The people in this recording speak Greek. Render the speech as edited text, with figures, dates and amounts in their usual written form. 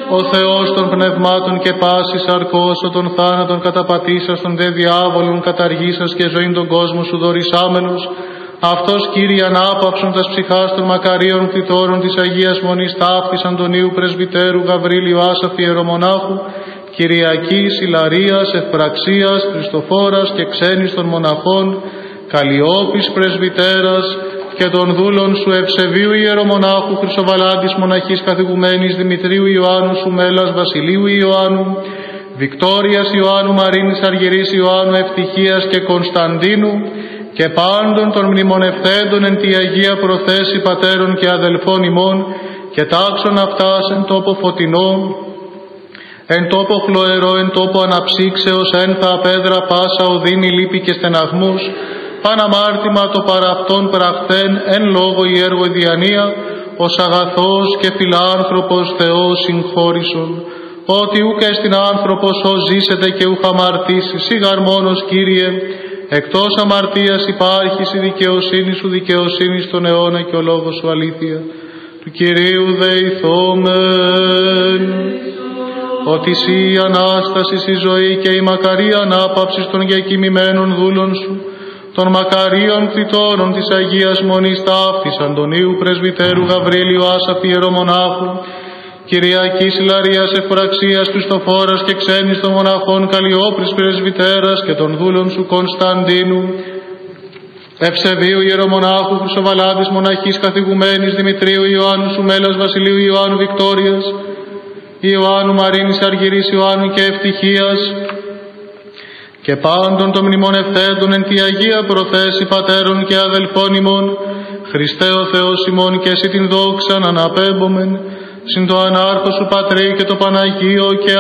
ο Θεός των πνευμάτων και πάσης αρκώσω των θάνατων καταπατήσας των δε διάβολων καταργήσας και ζωήν τον κόσμο σου δωρησάμενος, αυτός Κύριε ανάπαυσον τας ψυχάς των μακαρίων κτητόρων της Αγίας Μονής Ταύτης Αντωνίου Πρεσβυτέρου Γαβρίλιου Άσαφη Ιερομονάχου, Κυριακής, Ιλαρίας, Ευπραξίας, Χριστοφόρας και ξένης των μοναχών, Καλλιόπης Πρεσβυτέρας και των δούλων σου Ευσεβίου Ιερομονάχου, Χρυσοβαλάντης Μοναχής Καθηγουμένης Δημητρίου Ιωάννου Σουμέλας Βασιλείου Ιωάννου, Βικτόριας Ιωάννου Μαρίνης Αργυρής Ιωάννου Ευτυχίας και Κωνσταντίνου και πάντων των μνημονευθέντων εν τη Αγία Προθέση πατέρων και αδελφών ημών και τάξον αυτάς εν τόπο φωτεινό, εν τόπο χλωερό, εν τόπο αναψύξεως, ένθα απέδρα πάσα οδύνη λύπη και στεναγμούς, παναμάρτημα το παραυτόν πραχθέν, εν λόγω η έργο διανία, ως αγαθός και φιλάνθρωπος Θεός συγχώρησον, ότι ούκ εστιν άνθρωπος ως ζήσετε και ούχ αμαρτήσει, σιγαρ μόνος Κύριε, εκτός αμαρτίας υπάρχεις η δικαιοσύνη σου, δικαιοσύνη στον αιώνα και ο λόγος σου αλήθεια. Του Κυρίου δεηθόμεν, ότι εσύ η Ανάσταση, η ζωή και η μακαρία ανάπαυση των διακοιμημένων δούλων σου, των μακαρίων κτητόρων της Αγίας Μονής Ταύτης Αντωνίου Πρεσβυτέρου Γαβρίλιου Άσαφη Ιερομονάχου, Κυριακής Ιλαρίας Ευπραξίας Χριστοφόρας και ξένης των μοναχών Καλλιόπης Πρεσβυτέρας και των δούλων σου Κωνσταντίνου, Ευσεβίου Ιερομονάχου, Χρυσοβαλάντης Μοναχής Καθηγουμένης Δημητρίου Ιωάννου Σουμέλας Βασιλείου Ιωάννου Βικτόριας, Ιωάννου Μαρίνης Αργυρής Ιωάννου και Ευτυχίας και πάντων των μνημονευθέντων εν τη Αγία Προθέση πατέρων και αδελφών ημών, Χριστέ ο Θεός ημών και εσύ την δόξαν αναπέμπομεν, συν το ανάρχο σου Πατρί και το Παναγίο και